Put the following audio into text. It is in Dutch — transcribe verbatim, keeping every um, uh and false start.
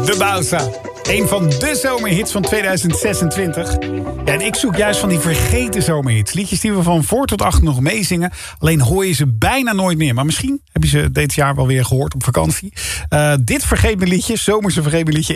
De Bauza. Een van de zomerhits van tweeduizend zesentwintig. Ja, en ik zoek juist van die vergeten zomerhits. Liedjes die we van voor tot achter nog meezingen. Alleen hoor je ze bijna nooit meer. Maar misschien heb je ze dit jaar wel weer gehoord op vakantie. Uh, dit vergeet me liedje, zomerse vergeet me liedje...